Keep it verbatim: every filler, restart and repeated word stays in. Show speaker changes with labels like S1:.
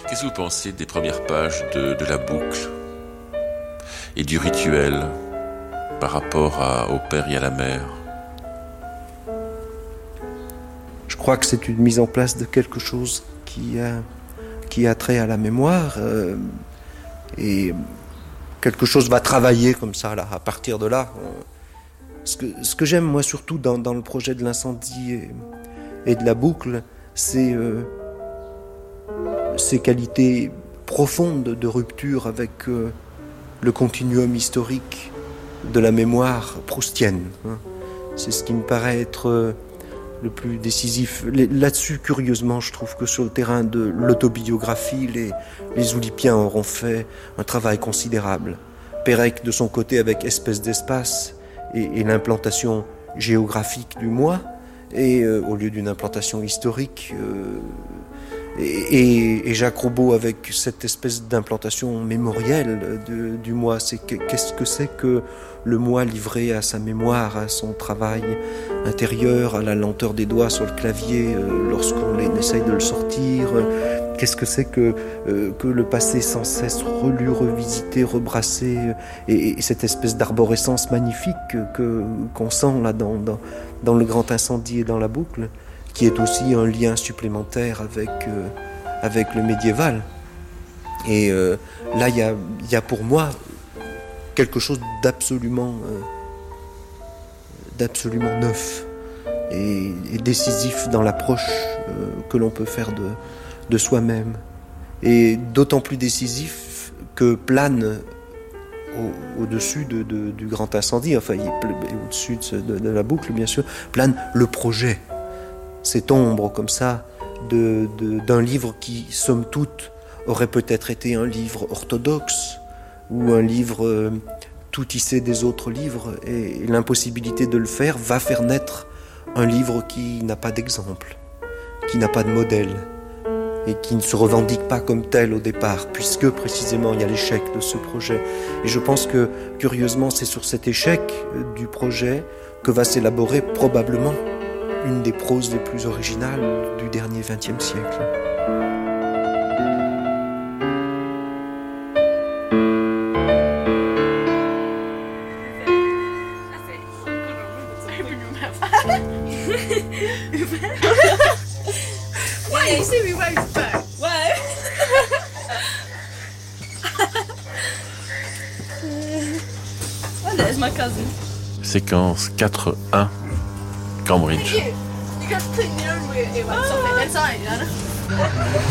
S1: Qu'est-ce que vous pensez des premières pages de, de la boucle et du rituel par rapport à, au père et à la mère?
S2: Je crois que c'est une mise en place de quelque chose qui a, qui a trait à la mémoire euh, et quelque chose va travailler comme ça là, à partir de là. Ce que, ce que j'aime moi surtout dans, dans le projet de l'incendie et, et de la boucle, c'est euh, ces qualités profondes de rupture avec euh, le continuum historique de la mémoire proustienne. Hein. C'est ce qui me paraît être euh, le plus décisif. Là-dessus, curieusement, je trouve que sur le terrain de l'autobiographie, les, les Oulipiens auront fait un travail considérable. Pérec, de son côté, avec Espèce d'espace et, et l'implantation géographique du moi, et euh, au lieu d'une implantation historique, euh, et, et, et Jacques Robot avec cette espèce d'implantation mémorielle de, du moi. C'est que, qu'est-ce que c'est que le moi livré à sa mémoire, à son travail intérieur, à la lenteur des doigts sur le clavier euh, lorsqu'on essaye de le sortir. Euh, qu'est-ce que c'est que, euh, que le passé sans cesse relu, revisité, rebrassé, euh, et, et cette espèce d'arborescence magnifique que, qu'on sent là dans, dans, dans le grand incendie et dans la boucle, qui est aussi un lien supplémentaire avec, euh, avec le médiéval. Et euh, là, il y a, y a pour moi quelque chose d'absolument, euh, d'absolument neuf et, et décisif dans l'approche euh, que l'on peut faire de, de soi-même. Et d'autant plus décisif que plane au, au-dessus de, de, du grand incendie, enfin au-dessus de, de la boucle bien sûr, plane le projet. Cette ombre comme ça de, de, d'un livre qui, somme toute, aurait peut-être été un livre orthodoxe ou un livre euh, tout tissé des autres livres, et, et l'impossibilité de le faire va faire naître un livre qui n'a pas d'exemple, qui n'a pas de modèle et qui ne se revendique pas comme tel au départ, puisque précisément il y a l'échec de ce projet. Et je pense que, curieusement, c'est sur cet échec du projet que va s'élaborer probablement une des proses les plus originales du dernier vingtième siècle.
S3: Ouais, you see me right back. Ouais. Oh, there's my cousin.
S1: Séquence quatre un. Cambridge.
S3: You got to clean your own way. It went something inside, you know?